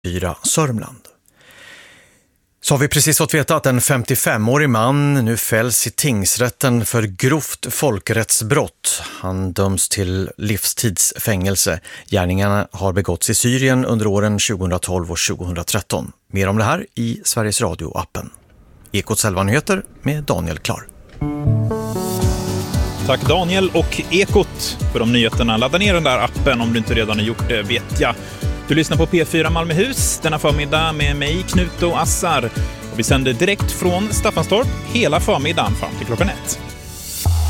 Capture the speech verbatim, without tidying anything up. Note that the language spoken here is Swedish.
fyra Sörmland. Så har vi precis fått veta att en femtiofemårig man nu fälls i tingsrätten för grovt folkrättsbrott. Han döms till livstidsfängelse. Gärningarna har begåtts i Syrien under åren tjugohundratolv och tjugohundratretton. Mer om det här i Sveriges Radio-appen. Ekots elva nyheter med Daniel Klar. Tack Daniel och Ekot för de nyheterna. Ladda ner den där appen om du inte redan har gjort det, vet jag. Du lyssnar på P fyra Malmöhus denna förmiddag med mig, Knut och Assar. Och vi sänder direkt från Staffanstorp hela förmiddagen fram till klockan ett.